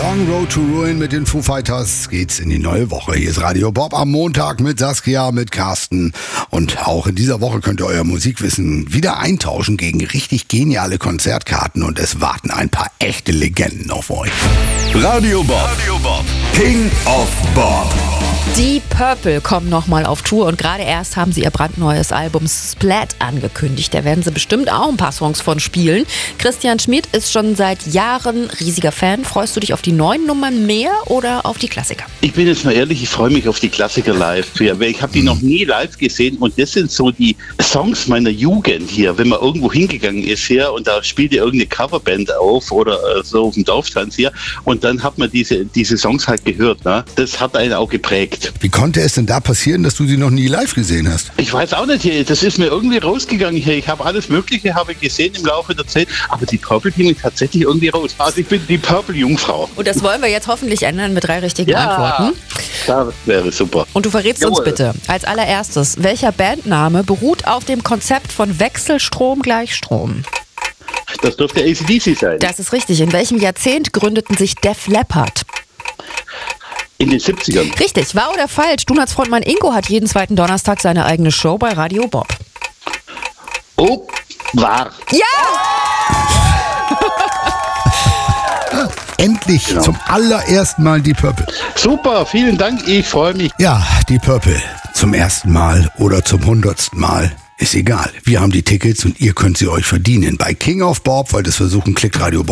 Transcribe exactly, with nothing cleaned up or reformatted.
Long Road to Ruin mit den Foo Fighters geht's in die neue Woche. Hier ist Radio Bob am Montag mit Saskia, mit Carsten. Und auch in dieser Woche könnt ihr euer Musikwissen wieder eintauschen gegen richtig geniale Konzertkarten. Und es warten ein paar echte Legenden auf euch. Radio Bob, Radio Bob. King of Bob. Die Purple kommen nochmal auf Tour und gerade erst haben sie ihr brandneues Album Splat angekündigt. Da werden sie bestimmt auch ein paar Songs von spielen. Christian Schmid ist schon seit Jahren riesiger Fan. Freust du dich auf die neuen Nummern mehr oder auf die Klassiker? Ich bin jetzt mal ehrlich, ich freue mich auf die Klassiker live. Ich habe die noch nie live gesehen und das sind so die Songs meiner Jugend hier. Wenn man irgendwo hingegangen ist hier und da spielt ja irgendeine Coverband auf oder so auf dem Dorftanz hier und dann hat man diese, diese Songs halt gehört. Ne? Das hat einen auch geprägt. Wie konnte es denn da passieren, dass du sie noch nie live gesehen hast? Ich weiß auch nicht, das ist mir irgendwie rausgegangen hier. Ich habe alles Mögliche habe gesehen im Laufe der Zeit, aber die Purple ging mir tatsächlich irgendwie raus. Also ich bin die Purple-Jungfrau. Und das wollen wir jetzt hoffentlich ändern mit drei richtigen ja, Antworten. Das wäre super. Und du verrätst Jawohl. uns bitte als allererstes, welcher Bandname beruht auf dem Konzept von Wechselstrom gleich Strom? Das dürfte A C D C sein. Das ist richtig. In welchem Jahrzehnt gründeten sich Def Leppard? In den siebzigern. Richtig, wahr oder falsch? Donuts-Frontmann Ingo hat jeden zweiten Donnerstag seine eigene Show bei Radio Bob. Oh, wahr. Ja! Endlich Genau. zum allerersten Mal die Purple. Super, vielen Dank, ich freue mich. Ja, die Purple. Zum ersten Mal oder zum hundertsten Mal. Ist egal. Wir haben die Tickets und ihr könnt sie euch verdienen. Bei King of Bob, wollt es versuchen, klickt Radio Bob.